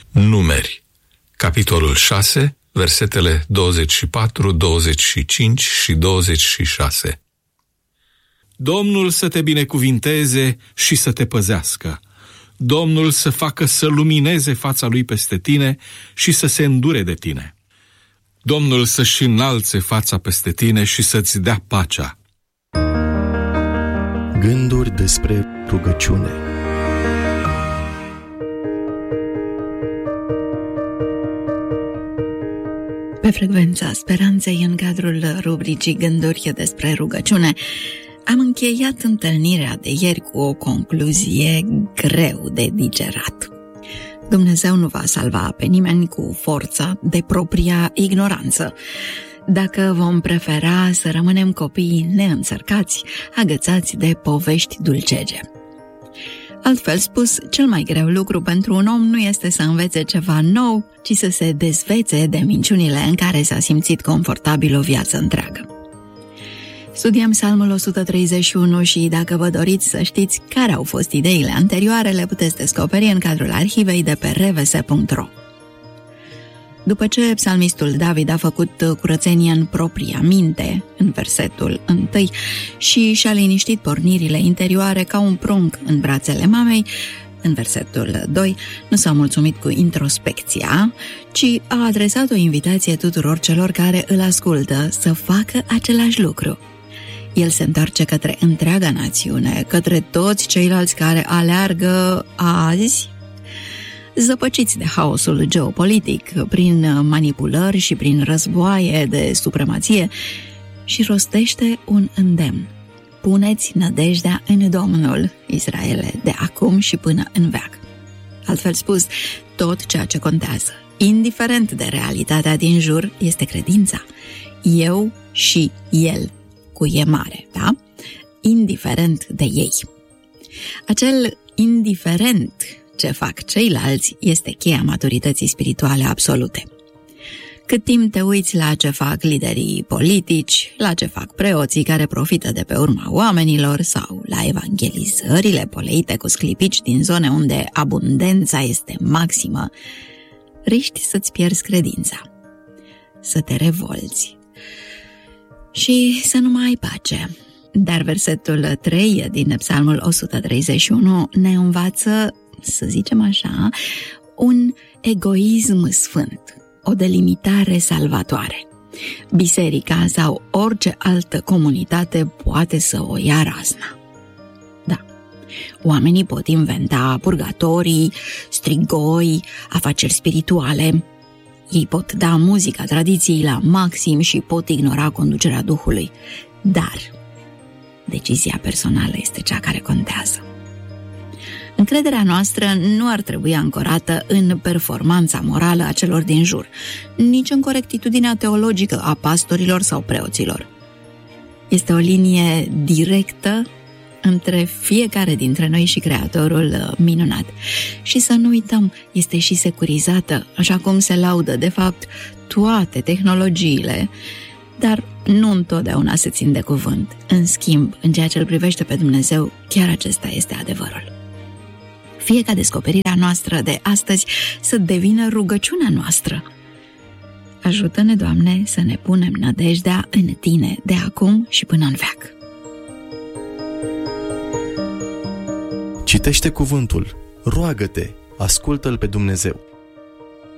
Numeri, capitolul 6, versetele 24, 25 și 26. Domnul să te binecuvinteze și să te păzească. Domnul să facă să lumineze fața lui peste tine și să se îndure de tine. Domnul să-și înalțe fața peste tine și să-ți dea pacea. Gânduri despre rugăciune. Pe frecvența speranței, în cadrul rubricii Gânduri despre rugăciune, am încheiat întâlnirea de ieri cu o concluzie greu de digerat. Dumnezeu nu va salva pe nimeni cu forța de propria ignoranță. Dacă vom prefera să rămânem copii neînțărcați, agățați de povești dulcege. Altfel spus, cel mai greu lucru pentru un om nu este să învețe ceva nou, ci să se dezvețe de minciunile în care s-a simțit confortabil o viață întreagă. Studiem Psalmul 131 și dacă vă doriți să știți care au fost ideile anterioare, le puteți descoperi în cadrul arhivei de pe rvs.ro. După ce psalmistul David a făcut curățenie în propria minte, în versetul 1, și și-a liniștit pornirile interioare ca un prunc în brațele mamei, în versetul 2, nu s-a mulțumit cu introspecția, ci a adresat o invitație tuturor celor care îl ascultă să facă același lucru. El se întoarce către întreaga națiune, către toți ceilalți care aleargă azi, zăpăciți de haosul geopolitic, prin manipulări și prin războaie de supremație, și rostește un îndemn. Puneți nădejdea în Domnul, Israele, de acum și până în veac. Altfel spus, tot ceea ce contează, indiferent de realitatea din jur, este credința. Eu și El, cu E mare, da? Indiferent de ei. Acel indiferent ce fac ceilalți este cheia maturității spirituale absolute. Cât timp te uiți la ce fac liderii politici, la ce fac preoții care profită de pe urma oamenilor sau la evangelizările poleite cu sclipici din zone unde abundența este maximă, riști să-ți pierzi credința, să te revolți și să nu mai ai pace. Dar versetul 3 din Psalmul 131 ne învață, să zicem așa, un egoism sfânt, o delimitare salvatoare. Biserica sau orice altă comunitate poate să o ia razna. Da, oamenii pot inventa purgatorii, strigoi, afaceri spirituale. Ei pot da muzica tradiției la maxim și pot ignora conducerea Duhului. Dar decizia personală este cea care contează. Încrederea noastră nu ar trebui ancorată în performanța morală a celor din jur, nici în corectitudinea teologică a pastorilor sau preoților. Este o linie directă între fiecare dintre noi și Creatorul minunat. Și să nu uităm, este și securizată, așa cum se laudă, de fapt, toate tehnologiile, dar nu întotdeauna se țin de cuvânt. În schimb, în ceea ce îl privește pe Dumnezeu, chiar acesta este adevărul. Fie ca descoperirea noastră de astăzi să devină rugăciunea noastră. Ajută-ne, Doamne, să ne punem nădejdea în Tine de acum și până în veac. Citește cuvântul, roagă-te, ascultă-L pe Dumnezeu.